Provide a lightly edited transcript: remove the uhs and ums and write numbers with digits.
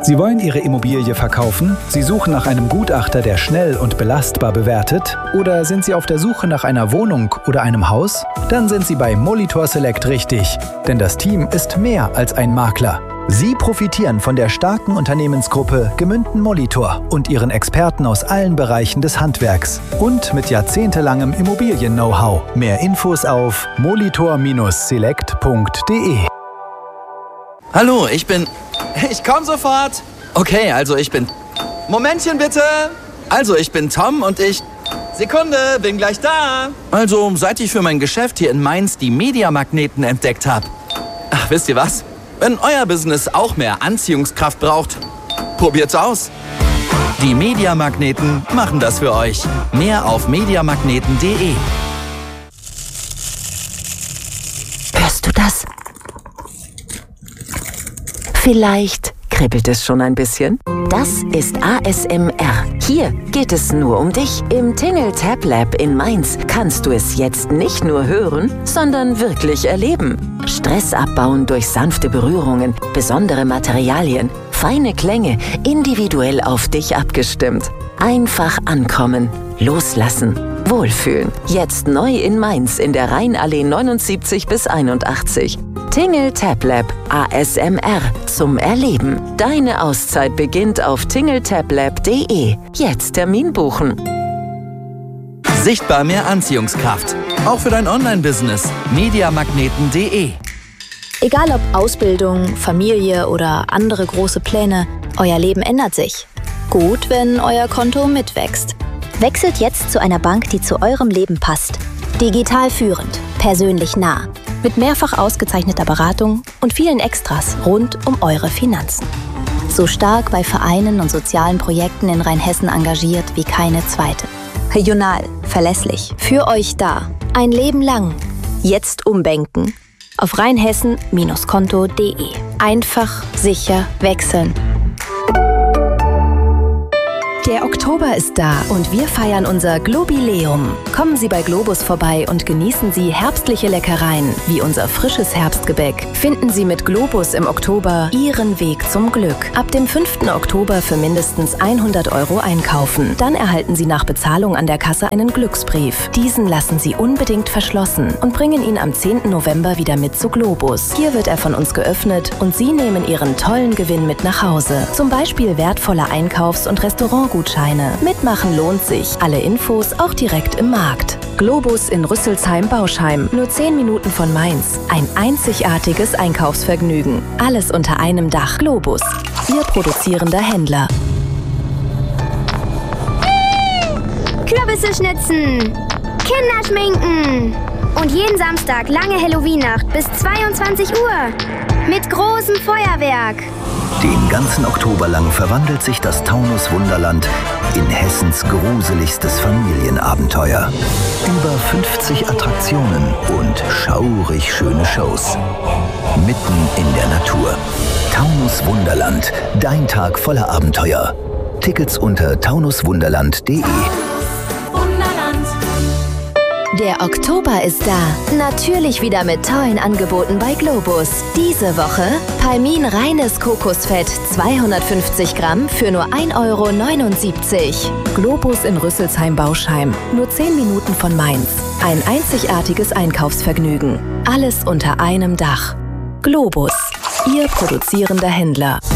Sie wollen Ihre Immobilie verkaufen? Sie suchen nach einem Gutachter, der schnell und belastbar bewertet? Oder sind Sie auf der Suche nach einer Wohnung oder einem Haus? Dann sind Sie bei Molitor Select richtig. Denn das Team ist mehr als ein Makler. Sie profitieren von der starken Unternehmensgruppe Gemünden Molitor und ihren Experten aus allen Bereichen des Handwerks. Und mit jahrzehntelangem Immobilien-Know-how. Mehr Infos auf molitor-select.de. Hallo, ich komm sofort. Okay, also ich bin... Momentchen bitte. Also ich bin Tom und Sekunde, bin gleich da. Also, seit ich für mein Geschäft hier in Mainz die Mediamagneten entdeckt habe. Ach, wisst ihr was? Wenn euer Business auch mehr Anziehungskraft braucht, probiert's aus. Die Mediamagneten machen das für euch. Mehr auf mediamagneten.de. Hörst du das? Vielleicht kribbelt es schon ein bisschen. Das ist ASMR. Hier geht es nur um dich. Im Tingle Tab Lab in Mainz kannst du es jetzt nicht nur hören, sondern wirklich erleben. Stress abbauen durch sanfte Berührungen, besondere Materialien, feine Klänge, individuell auf dich abgestimmt. Einfach ankommen, loslassen, wohlfühlen. Jetzt neu in Mainz in der Rheinallee 79 bis 81. Tingle Tab Lab ASMR zum Erleben. Deine Auszeit beginnt auf tingletablab.de. Jetzt Termin buchen. Sichtbar mehr Anziehungskraft. Auch für dein Online-Business. mediamagneten.de. Egal ob Ausbildung, Familie oder andere große Pläne, euer Leben ändert sich. Gut, wenn euer Konto mitwächst. Wechselt jetzt zu einer Bank, die zu eurem Leben passt. Digital führend, persönlich nah. Mit mehrfach ausgezeichneter Beratung und vielen Extras rund um eure Finanzen. So stark bei Vereinen und sozialen Projekten in Rheinhessen engagiert wie keine zweite. Regional, verlässlich, für euch da. Ein Leben lang. Jetzt umbanken. Auf rheinhessen-konto.de. Einfach, sicher wechseln. Der Oktober ist da und wir feiern unser Globileum. Kommen Sie bei Globus vorbei und genießen Sie herbstliche Leckereien, wie unser frisches Herbstgebäck. Finden Sie mit Globus im Oktober Ihren Weg zum Glück. Ab dem 5. Oktober für mindestens 100 € einkaufen. Dann erhalten Sie nach Bezahlung an der Kasse einen Glücksbrief. Diesen lassen Sie unbedingt verschlossen und bringen ihn am 10. November wieder mit zu Globus. Hier wird er von uns geöffnet und Sie nehmen Ihren tollen Gewinn mit nach Hause. Zum Beispiel wertvolle Einkaufs- und Restaurantgutscheine. Mitmachen lohnt sich. Alle Infos auch direkt im Markt. Globus in Rüsselsheim-Bauschheim. Nur 10 Minuten von Mainz. Ein einzigartiges Einkaufsvergnügen. Alles unter einem Dach. Globus. Ihr produzierender Händler. Kürbisse schnitzen. Kinder schminken. Und jeden Samstag lange Halloween-Nacht bis 22 Uhr. Mit großem Feuerwerk. Den ganzen Oktober lang verwandelt sich das Taunus Wunderland in Hessens gruseligstes Familienabenteuer. Über 50 Attraktionen und schaurig schöne Shows. Mitten in der Natur. Taunus Wunderland, dein Tag voller Abenteuer. Tickets unter taunuswunderland.de. Der Oktober ist da. Natürlich wieder mit tollen Angeboten bei Globus. Diese Woche Palmin reines Kokosfett 250 Gramm für nur 1,79 €. Globus in Rüsselsheim-Bauschheim. Nur 10 Minuten von Mainz. Ein einzigartiges Einkaufsvergnügen. Alles unter einem Dach. Globus. Ihr produzierender Händler.